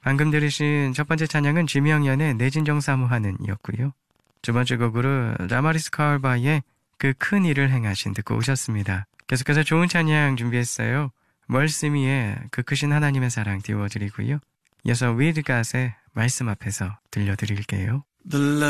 방금 들으신 첫 번째 찬양은 지명연의 내진정 사모하는 이었고요. 두 번째 곡으로 라마리스 카울바의 그 큰 일을 행하신 듣고 오셨습니다. 계속해서 좋은 찬양 준비했어요. 멀스미의 그 크신 하나님의 사랑 띄워드리고요. 이어서 위드갓의 말씀 앞에서 들려드릴게요.